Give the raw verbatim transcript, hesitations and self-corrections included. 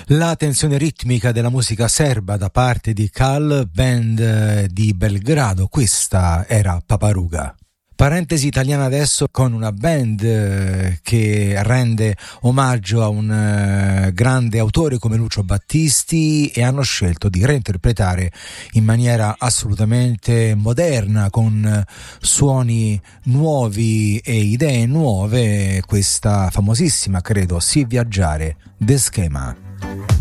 La tensione ritmica della musica serba da parte di Kal, band di Belgrado, questa era Paparuga. Parentesi italiana adesso con una band che rende omaggio a un grande autore come Lucio Battisti e hanno scelto di reinterpretare in maniera assolutamente moderna, con suoni nuovi e idee nuove, questa famosissima, credo, Si viaggiare, De Schema.